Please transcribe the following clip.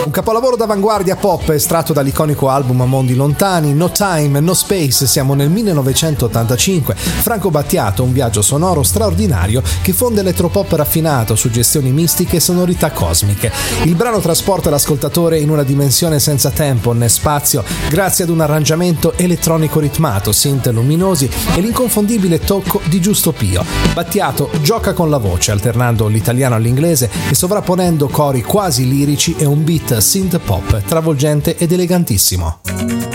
Un capolavoro d'avanguardia pop estratto dall'iconico album Mondi Lontani, No Time, No Space, siamo nel 1985. Franco Battiato, un viaggio sonoro straordinario che fonde elettropop raffinato, suggestioni mistiche e sonorità cosmiche. Il brano trasporta l'ascoltatore in una dimensione senza tempo né spazio grazie ad un arrangiamento elettronico ritmato, synth luminosi e l'inconfondibile tocco di Giusto Pio. Battiato gioca con la voce, alternando l'italiano all'inglese e sovrapponendo cori quasi lirici e un beat synth pop travolgente ed elegantissimo.